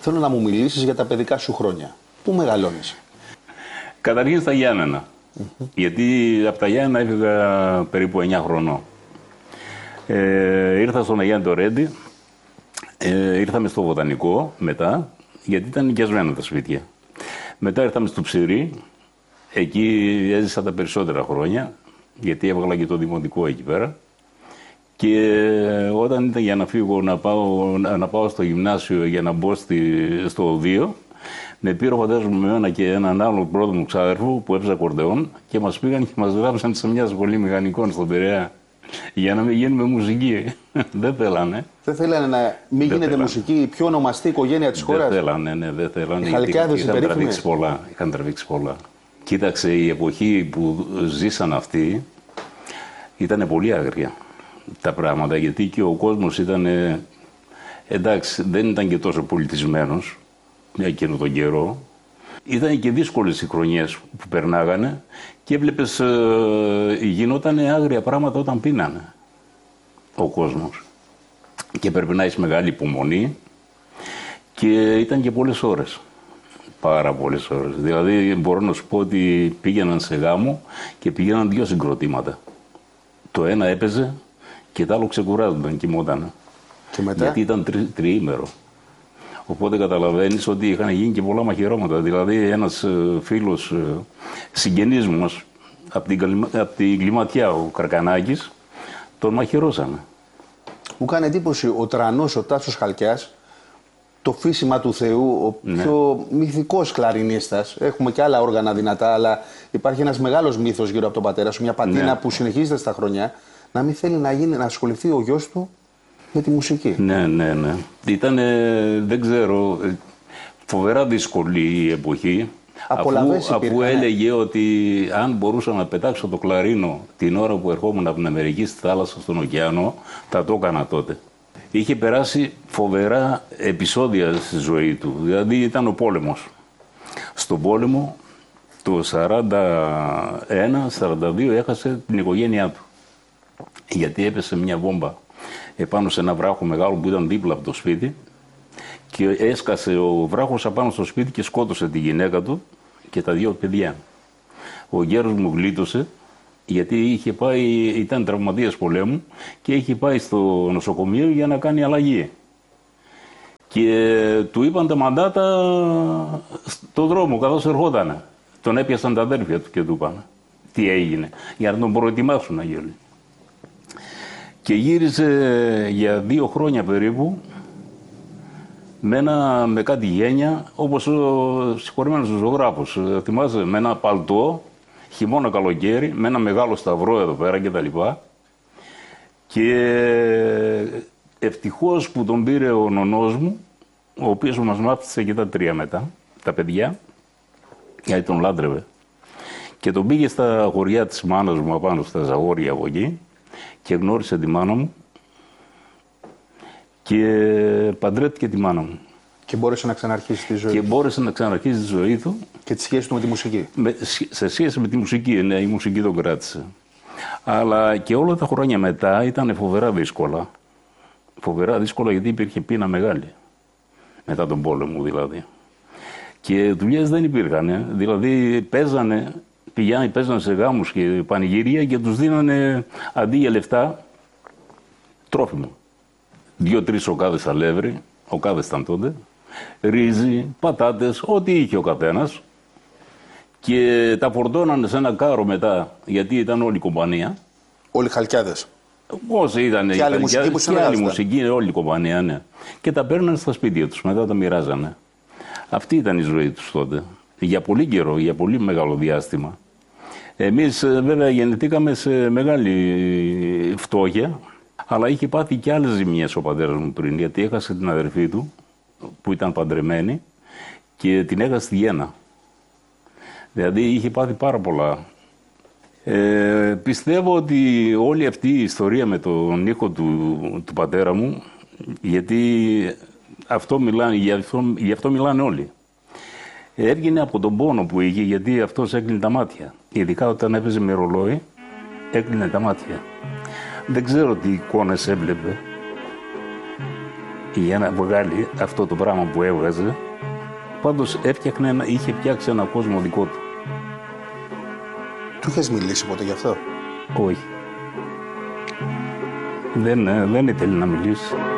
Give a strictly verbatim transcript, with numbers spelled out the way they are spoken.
Θέλω να μου μιλήσεις για τα παιδικά σου χρόνια. Πού μεγαλώνεις? Καταρχήν στα Γιάννενα. Mm-hmm. Γιατί από τα Γιάννενα έφυγα περίπου εννιά χρονών. Ε, ήρθα στον Αγιάννη το Ρέντι, ε, ήρθαμε στο Βοτανικό μετά, γιατί ήταν νοικιασμένα τα σπίτια. Μετά ήρθαμε στο Ψηρή, εκεί έζησα τα περισσότερα χρόνια, γιατί έβγαλα και το δημοτικό εκεί πέρα. Και όταν ήταν για να φύγω να πάω, να πάω στο γυμνάσιο για να μπω στη, στο οδείο, με πήρε ο πατέρας μου με ένα και έναν άλλο πρώτο μου ξάδερφο που έπαιζε ακορντεόν και μας πήγαν και μας γράψαν σε μια σχολή μηχανικών στον Πειραιά για να μην γίνουμε μουσική. Δεν θέλανε. Δεν θέλανε να μην δεν γίνεται θέλανε. Μουσική, η πιο ονομαστή οικογένεια της χώρας. Δεν θέλανε, ναι, δεν θέλανε. Οι Χαλκιάδες είχαν τραβήξει πολλά, είχαν τραβήξει πολλά. Κοίταξε, η εποχή που ζήσαν αυτοί ήταν πολύ άγρια τα πράγματα, γιατί και ο κόσμος ήταν, εντάξει, δεν ήταν και τόσο πολιτισμένος για εκείνο τον καιρό. Ήταν και δύσκολες οι χρονιές που περνάγανε και έβλεπες ε, γινόταν άγρια πράγματα όταν πίνανε ο κόσμος. Και πρέπει να έχεις μεγάλη υπομονή και ήταν και πολλές ώρες. Πάρα πολλές ώρες. Δηλαδή μπορώ να σου πω ότι πήγαιναν σε γάμο και πήγαιναν δύο συγκροτήματα. Το ένα έπαιζε και το άλλο ξεκουράζονταν, κοιμότανε. Και μετά? Γιατί ήταν τρι, τριήμερο. Οπότε καταλαβαίνεις ότι είχαν γίνει και πολλά μαχαιρώματα. Δηλαδή ένας φίλος συγγενής μας από την, απ την Κλιματιά, ο Καρκανάκης, τον μαχαιρώσανε. Μου κάνει εντύπωση ο Τρανός, ο Τάσος Χαλκιάς, το φύσιμα του Θεού, ο πιο ναι. μυθικός κλαρινίστας. Έχουμε και άλλα όργανα δυνατά, αλλά υπάρχει ένας μεγάλος μύθος γύρω από τον πατέρα σου, μια πατίνα ναι. που συνεχίζεται στα χρόνια, να μην θέλει να, γίνει, να ασχοληθεί ο γιος του με τη μουσική. Ναι, ναι, ναι. Ήταν, δεν ξέρω, φοβερά δύσκολη η εποχή. Αφού, αφού έλεγε ναι. ότι αν μπορούσα να πετάξω το κλαρίνο την ώρα που ερχόμουν από την Αμερική στη θάλασσα, στον ωκεανό, θα το έκανα τότε. Είχε περάσει φοβερά επεισόδια στη ζωή του. Δηλαδή ήταν ο πόλεμος. Στον πόλεμο το σαράντα ένα σαράντα δύο έχασε την οικογένειά του. Γιατί έπεσε μια βόμβα επάνω σε ένα βράχο μεγάλο που ήταν δίπλα από το σπίτι και έσκασε ο βράχος απάνω στο σπίτι και σκότωσε τη γυναίκα του και τα δύο παιδιά. Ο γέρος μου γλίτωσε γιατί είχε πάει, ήταν τραυματίας πολέμου και είχε πάει στο νοσοκομείο για να κάνει αλλαγή. Και του είπαν τα μαντάτα στον δρόμο καθώς ερχότανε. Τον έπιασαν τα αδέρφια του και του είπαν τι έγινε, για να τον προετοιμάσουν να γίνει. Και γύρισε για δύο χρόνια περίπου με, ένα, με κάτι γένια, όπως ο συγχωρημένος ζωγράφος. Θυμάσαι, με ένα παλτό, χειμώνα καλοκαίρι, με ένα μεγάλο σταυρό εδώ πέρα και τα λοιπά. Και ευτυχώς που τον πήρε ο νονός μου, ο οποίος μας μάθησε και τα τρία μετά, τα παιδιά, γιατί τον λάτρευε. Και τον πήγε στα χωριά της μάνας μου, απάνω στα Ζαγόρια από εκεί, και γνώρισε τη μάνα μου και παντρεύτηκε τη μάνα μου. Και μπόρεσε να ξαναρχίσει τη ζωή και του. μπόρεσε να ξαναρχίσει τη ζωή του. Και τη σχέση του με τη μουσική. Με, σε σχέση με τη μουσική, ναι, η μουσική τον κράτησε. Αλλά και όλα τα χρόνια μετά ήταν φοβερά δύσκολα. Φοβερά δύσκολα γιατί υπήρχε πείνα μεγάλη. Μετά τον πόλεμο δηλαδή. Και δουλειές δεν υπήρχαν. Δηλαδή παίζανε, πηγαίνανε, παίζανε σε γάμους και πανηγύρια και τους δίνανε αντί για λεφτά τρόφιμο. Δύο-τρεις οκάδες αλεύρι, οκάδες ήταν τότε, ρύζι, πατάτες, ό,τι είχε ο καθένας. Και τα φορτώνανε σε ένα κάρο μετά, γιατί ήταν όλη η κομπανία. Όλοι οι Χαλκιάδες. Όσοι ήταν και άλλη μουσική που και άλλη μουσική, όλη η κομπανία, ναι. Και τα παίρνανε στα σπίτια τους, μετά τα μοιράζανε. Αυτή ήταν η ζωή τους τότε. Για πολύ καιρό, για πολύ μεγάλο διάστημα. Εμείς βέβαια γεννηθήκαμε σε μεγάλη φτώχεια, αλλά είχε πάθει και άλλες ζημιές ο πατέρας μου πριν, γιατί έχασε την αδερφή του, που ήταν παντρεμένη, και την έχασε στη γέννα. Δηλαδή είχε πάθει πάρα πολλά. Ε, πιστεύω ότι όλη αυτή η ιστορία με τον ήχο του, του πατέρα μου, γιατί αυτό μιλάνε, γι' αυτό, γι' αυτό μιλάνε όλοι, έβγαινε από τον πόνο που είχε, γιατί αυτός έκλεινε τα μάτια. Ειδικά όταν έπαιζε με ρολόι, έκλεινε τα μάτια. Δεν ξέρω τι εικόνες έβλεπε. για να βγάλει αυτό το πράγμα που έβγαζε. Πάντως έφτιαχνε, ένα, είχε φτιάξει ένα κόσμο δικό του. Του είχες μιλήσει ποτέ γι' αυτό? Όχι. Δεν, δεν ήθελε να μιλήσει.